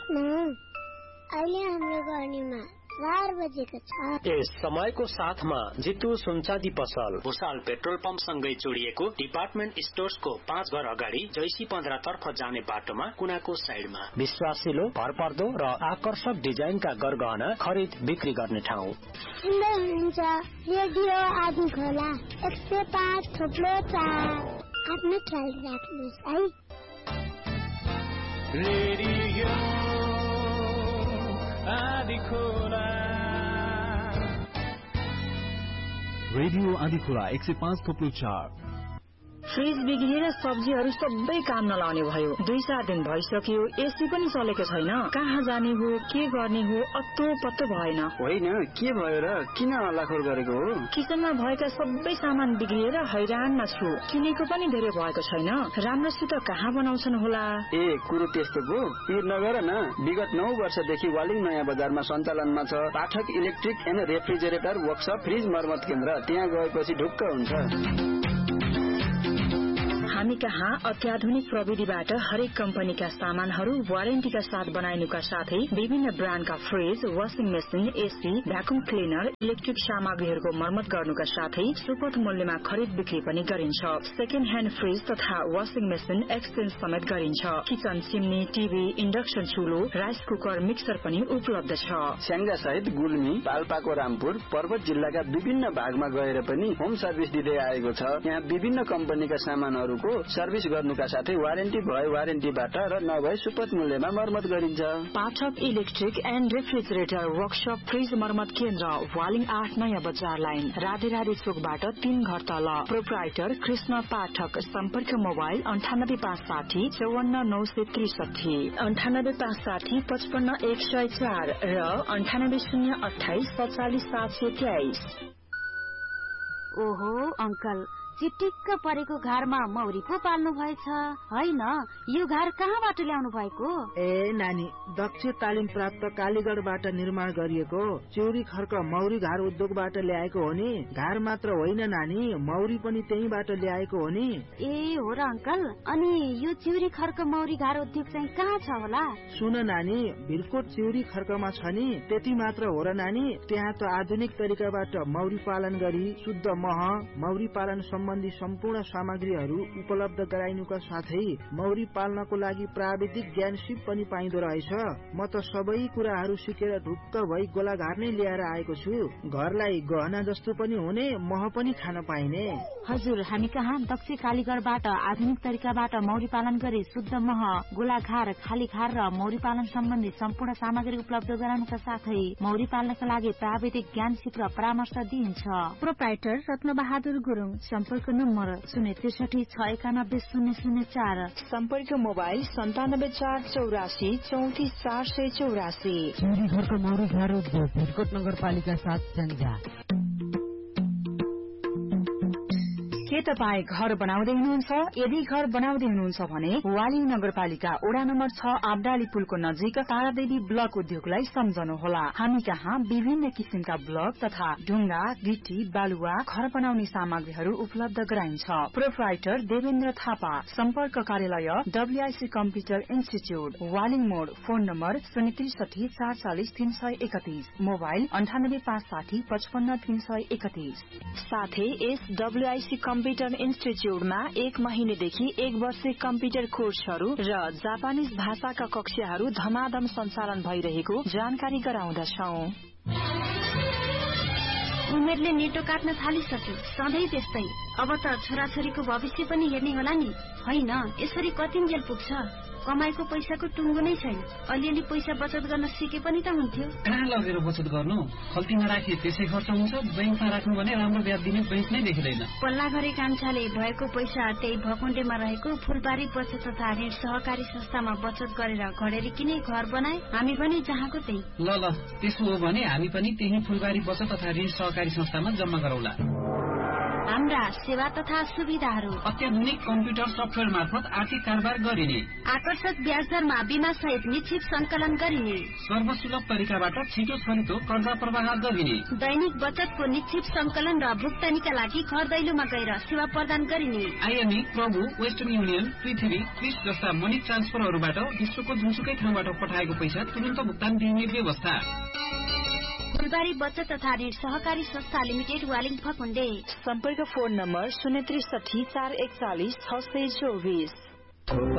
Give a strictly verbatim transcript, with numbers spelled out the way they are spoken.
अहिले हाम्रो गर्नीमा चार बजेको छ। यस समयको साथमा जितु सुनचाँदी पसल भुसाल पेट्रोल पम्प सँगै जोडिएको डिपार्टमेन्ट स्टोर्सको पाँच घर अगाडि जैसी पन्ध्र तर्फ जाने बाटोमा कुनाको साइडमा विश्वासिलो भरपर्दो र आकर्षक डिजाइनका गरगहना खरिद बिक्री गर्ने ठाउँ। सुन्दै हुनुहुन्छ रेडियो आदि खोला एक सय पाँच थोप्लो चार। आफ्नो ख्याल राख्नुहोस् है। रेडियो आदि खोला रेडियो आदि खोला एक सय पाँच थोप्लो चार। फ्रिज बिग्रिएर सब्जीहरू सबै काम नलाउने भयो। दुई चार दिन भइसक्यो, एसी पनि चलेको छैन। कहाँ जाने हो, के गर्ने हो, अत्तो पत्तो भएन। होइन, के भयो र? किन हल्लाखोर गरेको हो? किचनमा भएका सबै सामान बिग्रिएर हैरानमा छु। किनेको पनि धेरै भएको छैन। राम्रोसित कहाँ बनाउँछन् होला? ए, कुरो त्यस्तो पो। पिर नगर न। विगत नौ वर्षदेखि वालिङ नयाँ बजारमा सञ्चालनमा छ पाठक electric and refrigerator workshop fridge मर्मत केन्द्र। त्यहाँ गएपछि ढुक्क हुन्छ। हामी कहाँ अत्याधुनिक प्रविधिबाट हरेक कम्पनीका सामानहरू वारेन्टीका साथ बनाइनुका साथै विभिन्न ब्रान्डका fridge, washing machine, AC, vacuum cleaner, electric सामग्रीहरूको मर्मत गर्नुका साथै सुपथ मूल्यमा खरिद बिक्री पनि गरिन्छ। सेकेन्ड ह्यान्ड फ्रिज तथा वाशिङ मेसिन एक्सचेन्ज समेत गरिन्छ। Kitchen chimney, TV, induction चुलो, rice cooker, mixer पनि उपलब्ध छ। स्याङ्जा सहित गुल्मी, पाल्पाको रामपुर, पर्वत जिल्लाका विभिन्न भागमा गएर पनि होम सर्भिस दिँदै आएको छ। यहाँ विभिन्न कम्पनीका सामानहरूको सर्भिस गर्नुका साथै वारेन्टी भए वारेन्टीबाट र नभए सुपथ मूल्यमा मर्मत गरिन्छ। पाठक electric and refrigerator workshop fridge मर्मत केन्द्र, वालिङ आठ नयाँ बजार लाइन, राधे राधे चोकबाट तीन घर तल। प्रोप्राइटर कृष्ण पाठक। सम्पर्क मोबाइल अन्ठानब्बे पाँच साठी चौवन्न नौ सय त्रिसठी, अन्ठानब्बे पाँच साठी पचपन्न एक सय चार र अन्ठानब्बे शून्य अठाइस सत्तालिस सात सय तेइस। ओहो अंकल, चिटिक्क परेको घरमा मौरी पो पाल्नु भएछ होइन? यो घर कहाँबाट ल्याउनु भएको? ए नानी, दक्ष तालिम प्राप्त कालीगढबाट निर्माण गरिएको चिउरी खर्क मौरी घर उद्योगबाट ल्याएको हो नि। घर मात्र होइन नानी, मौरी पनि त्यहीबाट ल्याएको हो नि। ए हो र अंकल, अनि यो चिउरी खर्क मौरी घर उद्योग चाहिँ कहाँ छ होला? सुन नानी, भिरकोट चिउरी खर्कमा छ नि। त्यति मात्र हो र नानी, त्यहाँ त आधुनिक तरिकाबाट मौरी पालन गरी शुद्ध मह, मौरी पालन सम्बन्धी सम्पूर्ण सामग्रीहरू उपलब्ध गराइनुका साथै मौरी पाल्नको लागि प्राविधिक ज्ञान सिप पनि पाइँदो रहेछ। म त सबै कुराहरू सिकेर ढुक्क भई गोलाघार नै लिएर आएको छु। घरलाई गहना जस्तो पनि हुने, मह पनि खान पाइने। हजुर, हामी कहाँ दक्ष कालीगढबाट आधुनिक तरिकाबाट मौरी पालन गरी शुद्ध मह, गोलाघार, खालीघार र मौरी पालन सम्बन्धी सम्पूर्ण सामग्री उपलब्ध गराउनुका साथै मौरी पाल्नका लागि प्राविधिक ज्ञान सिप र परामर्श दिइन्छ। प्रोप्राइटर रत्न बहादुर गुरुङ। सम्पर्क नम्बर शून्य त्रिसठी छ एकानब्बे शून्य शून्य चार। सम्पर्क मोबाइल सन्तानब्बे चार चौरासी चौतिस चार सय चौरासी। चिउरी घरको मौरी घर उद्योग, भिरकोट नगरपालिका साथ स्याङ्जा। के तपाईँ घर बनाउँदै हुनुहुन्छ? यदि घर बनाउँदै हुनुहुन्छ भने वालिङ नगरपालिका वडा नम्बर छ आबडाली पुलको नजिक तारादेवी ब्लक उद्योगलाई सम्झनुहोला। हामी कहाँ विभिन्न किसिमका ब्लक तथा ढुङ्गा, गिटी, बालुवा, घर बनाउने सामग्रीहरू उपलब्ध गराइन्छ। प्रोप्राइटर देवेन्द्र थापा। सम्पर्क कार्यालय डब्ल्यूआईसी कम्प्युटर इन्स्टिच्यूट, वालिङ मोड। फोन नम्बर शून्य त्रिसठी चार चालिस तीन सय एकतीस, मोबाइल अन्ठानब्बे पाँच साठी पचपन्न तीन सय एकतीस। साथै यस डब्ल्यूआईसी कम्प्युटर इन्स्टिच्यूटमा एक महिनेदेखि एक वर्षे कम्प्युटर कोर्सहरू र जापानिज भाषाका कक्षाहरू धमाधम सञ्चालन भइरहेको जानकारी गराउँदछौं। उमेरले नेटो काट्न थालिसक्यो, सधैँ त्यस्तै। अब त छोराछोरीको भविष्य पनि हेर्ने होला नि, होइन? यसरी कतिन्जेल पुग्छ? कमाएको पैसाको टुङ्गो नै छैन। अलिअलि पैसा बचत गर्न सिके पनि त हुन्थ्यो। कहाँ लगेर बचत गर्नु? खल्तीमा राखी त्यसै खर्च हुन्छ, बैंकमा राख्नु भने राम्रो ब्याज दिने बैंक नै देखिँदैन। पल्ला घरे कान्छाले भएको पैसा त्यही भकुण्डेमा रहेको फुलबारी बचत तथा ऋण सहकारी संस्थामा बचत गरेर घडेरी किने घर बनाए। हामी पनि जहाँको त्यही। ल ल, त्यसो हो भने हामी पनि त्यही फुलबारी बचत तथा ऋण सहकारी संस्थामा जम्मा गरौला। हाम्रा सेवा तथा सुविधाहरू अत्याधुनिक कम्प्युटर सफ्टवेयर मार्फत आर्थिक कारोबार गरिने, आकर्षक ब्याज दरमा बीमा सहित निश्चित संकलन गरिने, सर्वसुलभ तरिकाबाट छिटो छरितो कर्जा प्रवाह गरिने, दैनिक बचतको निश्चित संकलन र भुक्तानीका लागि घर दैलोमा गएर सेवा प्रदान गरिने, आइएमई, प्रभु, वेस्टर्न युनियन, पृथ्वी, क्रिस जस्ता मनी ट्रान्सफरहरूबाट विश्वको जुनसुकै ठाउँबाट पठाएको पैसा तुरन्त भुक्तान दिने व्यवस्था। फुलबारी बचत तथा ऋण सहकारी संस्था लिमिटेड वालिङ फकुण्डे। सम्पर्क फोन नम्बर शून्य त्रिसठी चार एकचालिस छ सय चौबिस।